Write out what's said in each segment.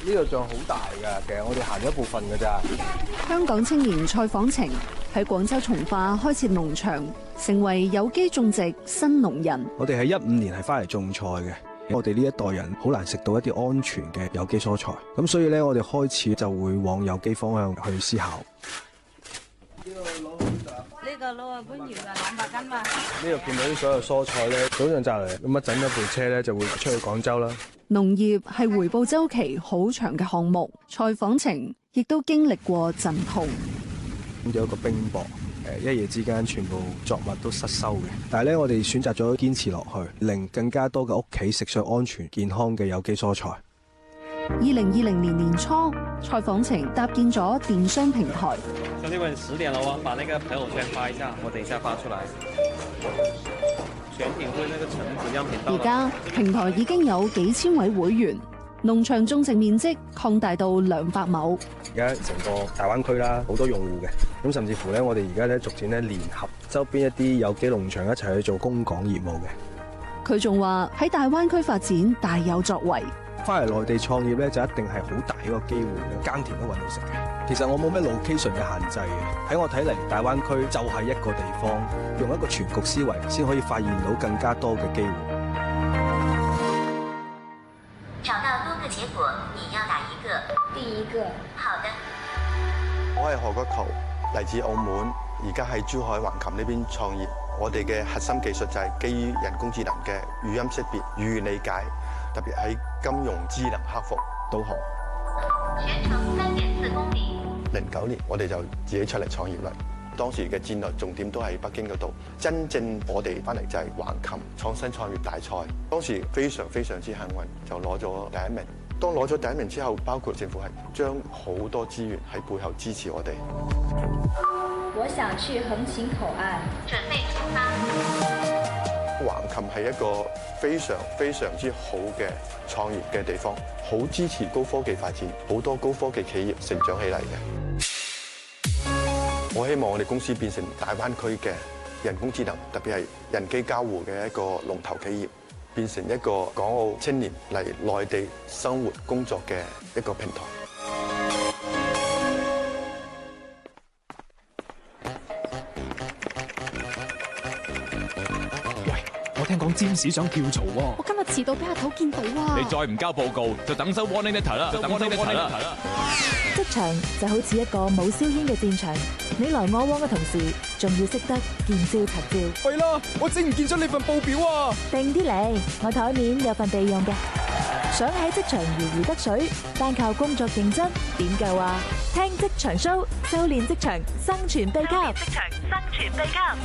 呢個像好大㗎，其實我哋行咗一部分㗎咋。 香港青年蔡訪程喺廣州從化開設農場，成為有機種植新農人。 我哋喺15年係翻嚟種菜嘅，我哋呢一代人好難食到一啲安全嘅有機蔬菜，咁所以咧我哋開始就會往有機方向去思考。 呢個老闆要啊200斤嘛。 呢度見到啲所有蔬菜咧，早上摘嚟，咁一陣一部車咧就會出去廣州啦。 農業係回報週期好長嘅項目，蔡訪程亦都經歷過陣痛。 咁有一個冰雹，一夜之間全部作物都失收嘅。但係咧，我哋選擇咗堅持落去，令更加多嘅屋企食上安全健康嘅有機蔬菜。 2020年年初，蔡訪程搭建咗電商平台。 兄弟們，10點了哦，把那個朋友圈發一下，我等一下發出來。全品會那個橙子樣品到。 而家平台已經有幾千位會員，農場種植面積擴大到200畝。 而家成個大灣區啦，好多用戶嘅，咁甚至乎咧，我哋而家咧逐漸咧聯合周邊一啲有機農場一齊去做供港業務嘅。 佢仲話喺大灣區發展大有作為。 翻嚟內地創業咧，就一定係好大一個機會嘅，耕田都揾到食嘅。其實我冇咩 location 嘅限制嘅，喺我睇嚟，大灣區就係一個地方，用一個全局思維，先可以發現到更加多嘅機會。 找到多個結果，你要哪一個？ 第一個。 好的。 我係何國球，嚟自澳門，而家喺珠海橫琴呢邊創業。我哋嘅核心技術就係基於人工智能嘅語音識別、語言理解，特別喺金融智能客服導航。 全程3.4公里。 09年我哋就自己出嚟創業啦。當時嘅戰略重點都喺北京嗰度，真正我哋翻嚟就係橫琴創新創業大賽。當時非常之幸運，就攞咗第一名。當攞咗第一名之後，包括政府係將好多資源喺背後支持我哋。 我想去橫琴口岸， 準備出發。 橫琴係一個非常之好嘅創業嘅地方，好支持高科技發展，好多高科技企業成長起嚟嘅。我希望我哋公司變成大灣區嘅人工智能，特別係人機交互嘅一個龍頭企業，變成一個港澳青年嚟內地生活工作嘅一個平台。 我聽講占士想跳槽喎， 我今日遲到俾阿頭見到啊！ 你再唔交報告，就等收 warning letter 啦， 職場就好似一個冇硝煙嘅戰場，你來我往嘅同時，仲要識得見招拆招。 係啦，我整唔見咗你份報表啊！ 定啲嚟，我台面有份備用嘅。想喺職場如魚得水，單靠工作認真點夠啊？聽職場 show， 修煉職場生存秘笈。職場生存秘笈。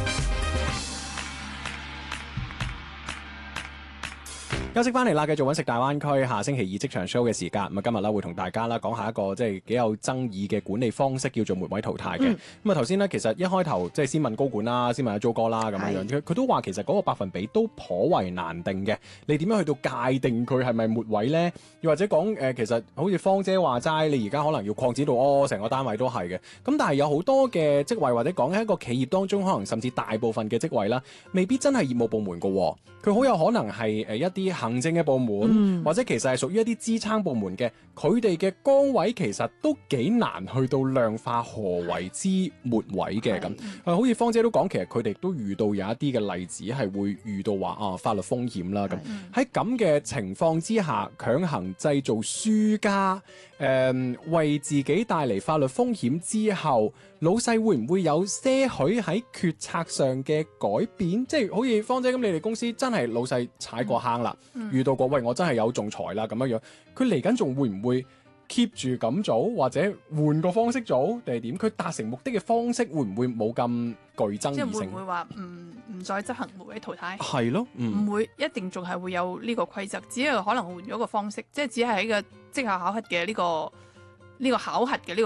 休息翻嚟啦，繼續揾食大灣區。下星期2職場 show 嘅時間，咁啊今日啦會同大家啦講下一個即係幾有爭議嘅管理方式，叫做末位淘汰嘅。咁啊頭先呢，其實一開頭即係先問高管啦，先問阿 Jo 哥啦咁樣樣，佢都話其實嗰個百分比都頗為難定嘅。你點樣去到界定佢係咪末位呢？又或者講其實好似芳姐話齋，你而家可能要擴展到成個單位都係嘅。咁但係有好多嘅職位，或者講喺一個企業當中，可能甚至大部分嘅職位啦，未必真係業務部門㗎。佢好有可能係一啲行政嘅部門，或者其實係屬於一啲支撐部門嘅，佢哋嘅崗位其實都幾難去到量化何為之末位嘅咁。好似芳姐都講，其實佢哋都遇到有一啲嘅例子係會遇到話法律風險啦咁。喺咁嘅情況之下，強行製造輸家，為自己帶嚟法律風險之後，老細會唔會有些許喺決策上嘅改變？即係好似芳姐咁，你哋公司真係老細踩過坑啦，遇到過喂我真係有仲裁啦咁樣樣，佢嚟緊仲會唔會 keep 住咁做，或者換個方式做定係點？佢達成目的嘅方式會唔會冇咁具爭議性？ 即係會唔會話唔再執行末位淘汰？ 係咯， 唔會一定仲係會有呢個規則，只係可能換咗個方式，即係只係喺個績效考核嘅呢個考核嘅呢個